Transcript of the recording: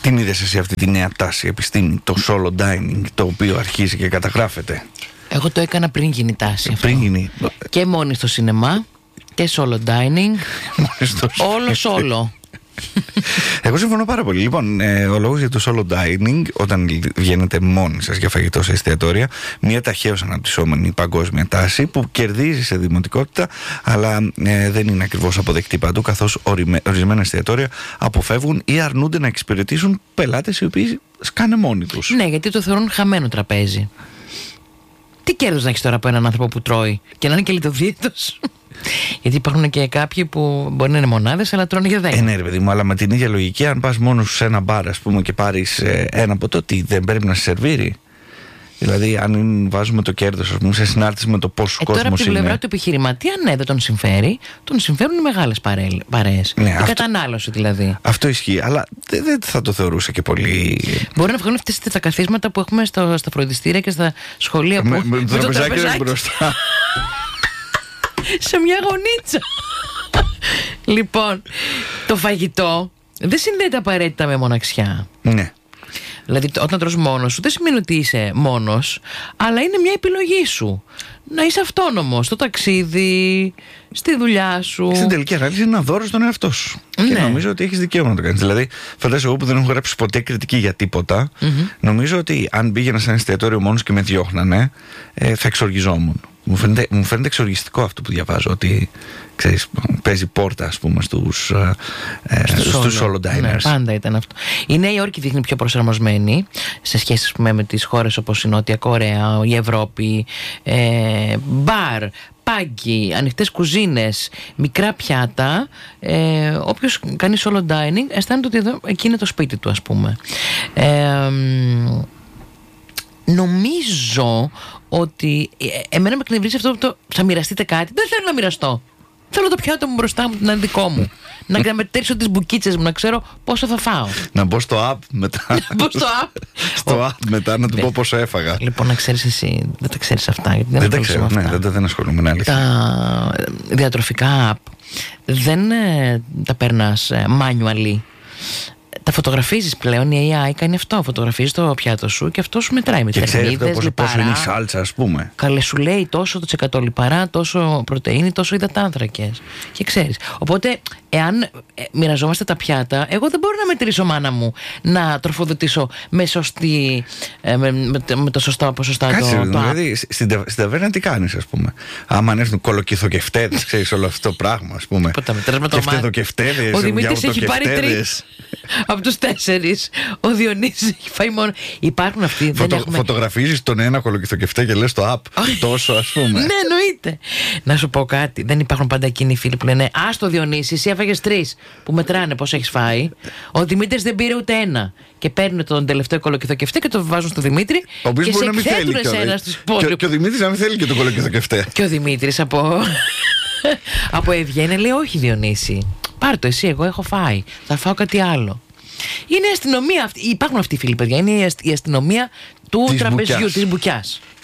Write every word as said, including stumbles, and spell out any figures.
Την είδες εσύ αυτή τη νέα τάση επιστήμη, το solo dining, το οποίο αρχίζει και καταγράφεται? Εγώ το έκανα πριν γίνει τάση αυτό. Πριν γίνει. Και μόνη στο σινεμά και solo dining. Όλο solo. Εγώ συμφωνώ πάρα πολύ. Λοιπόν, ε, ο λόγος για το solo dining, όταν βγαίνετε μόνοι σας για φαγητό σε εστιατόρια, μια ταχαίως αναπτυσσόμενη παγκόσμια τάση που κερδίζει σε δημοτικότητα, αλλά ε, δεν είναι ακριβώς αποδεκτή παντού, καθώς ορισμένα εστιατόρια αποφεύγουν ή αρνούνται να εξυπηρετήσουν πελάτες οι οποίοι σκάνε μόνοι τους. Ναι, γιατί το θεωρούν χαμένο τραπέζι. Τι κέρδος να έχεις τώρα από έναν άνθρωπο που τρώει και να είναι και λιτοδίαιτος? Γιατί υπάρχουν και κάποιοι που μπορεί να είναι μονάδες, αλλά τρώνε για δέκα. Ε, ναι, ρε παιδί μου, αλλά με την ίδια λογική, αν πας μόνος σε ένα μπαρ, ας πούμε, και πάρεις ε, ένα ποτό, τι δεν πρέπει να σε σερβίρει? Δηλαδή, αν βάζουμε το κέρδος, ας πούμε, σε συνάρτηση με το πόσο ε, κόσμος είναι. Τώρα από την πλευρά του επιχειρηματία, ναι, δεν τον συμφέρει. Τον συμφέρουν οι μεγάλες παρέες. Ναι, η αυτό, κατανάλωση δηλαδή. Αυτό ισχύει, αλλά δεν, δεν θα το θεωρούσα και πολύ. Μπορεί να βγουν αυτές τα καθίσματα που έχουμε στο, στα φροντιστήρια και στα σχολεία που. Με, με, με το τραπεζάκι μπροστά. Σε μια γωνίτσα. Λοιπόν, το φαγητό δεν συνδέεται απαραίτητα με μοναξιά. Ναι. Δηλαδή όταν τρως μόνος σου δεν σημαίνει ότι είσαι μόνος, αλλά είναι μια επιλογή σου. Να είσαι αυτόνομος στο ταξίδι, στη δουλειά σου. Στην τελική ανάλυση είναι ένα δώρο στον εαυτό σου. Ναι. Και νομίζω ότι έχεις δικαίωμα να το κάνεις. Δηλαδή, φαντάζομαι εγώ που δεν έχω γράψει ποτέ κριτική για τίποτα, mm-hmm. νομίζω ότι αν πήγαινα σε ένα εστιατόριο μόνος και με διώχνανε, ε, θα εξοργιζόμουν. Μου φαίνεται, μου φαίνεται εξοργιστικό αυτό που διαβάζω, ότι ξέρεις, παίζει πόρτα, ας πούμε, στους, ε, στους solo diners. Ναι, πάντα ήταν αυτό. Η Νέα Υόρκη δείχνει πιο προσαρμοσμένη σε σχέση με, με τις χώρες όπως η Νότια Κορέα, η Ευρώπη, ε, μπαρ, πάγκι, ανοιχτές κουζίνες, μικρά πιάτα. Ε, όποιος κάνει solo dining αισθάνεται ότι εδώ, εκεί είναι το σπίτι του, ας πούμε. Ε, νομίζω ότι εμένα με εκνευρίζει αυτό που το θα μοιραστείτε κάτι. Δεν θέλω να μοιραστώ. Θέλω το πιάτο μου μπροστά μου, να είναι δικό μου. Να μετρήσω τις μπουκίτσες μου, να ξέρω πόσο θα φάω. Να μπω στο app μετά. Να μπω στο app. Στο app μετά να του πω πόσο έφαγα. Λοιπόν, να ξέρεις εσύ, δεν τα ξέρεις αυτά. Γιατί δεν τα ξέρω, ναι, δεν, δεν ασχολούμαι, είναι αλήθεια. Τα διατροφικά app δεν ε, τα περνάς ε, manually. Τα φωτογραφίζεις πλέον, η έι άι κάνει αυτό. Φωτογραφίζεις το πιάτο σου και αυτό σου μετράει με θερμίδες, πόσο, πόσο είναι η σάλτσα, ας πούμε. Καλέ, σου λέει τόσο το εκατό λιπαρά, τόσο πρωτεΐνη, τόσο υδατάνθρακες. Και ξέρεις. Οπότε, εάν ε, μοιραζόμαστε τα πιάτα, εγώ δεν μπορώ να μετρήσω, μάνα μου, να τροφοδοτήσω με, σωστή, ε, με, με, με το σωστό ποσοστά. Κάτσε, το, το δηλαδή, στην, στην ταβέρνα τι κάνεις, ας πούμε? Άμα ανέβουν κολοκυθοκευτέδες, ξέρεις, όλο αυτό το πράγμα, ας πούμε. Κεφτεδοκευτέδες. Ο Δημήτρης έχει πάρει τρεις από τους τέσσερις. Ο Διονύσης έχει φάει μόνο. Υπάρχουν αυτοί. Φωτο, δεν έχουμε... Φωτογραφίζεις τον ένα κολοκυθοκευτέ και λες το app τόσο, ας πούμε. Ναι, εννοείται. Να σου πω κάτι. Δεν υπάρχουν πάντα εκείνοι οι φίλοι που λένε α, το Διονύση, εσύ έφαγες τρεις. Που μετράνε πώς έχεις φάει. Ο Δημήτρης δεν πήρε ούτε ένα. Και παίρνουν τον τελευταίο κολοκυθοκευτέ και το βάζουν στο Δημήτρη. Ο οποίος μπορεί να μην θέλει. Και, και ο Δημήτρης να μην θέλει και τον κολοκυθοκευτέ. Και ο Δημήτρης από. Από ευγένεια λέει όχι, Διονύση. Πάρ' το εσύ, εγώ έχω φάει. Θα φάω κάτι άλλο. Είναι η αστυνομία αυτή. Υπάρχουν αυτοί οι φίλοι, παιδιά. Είναι η αστυνομία του της τραπεζιού, μπουκιάς. της μπουκιάς.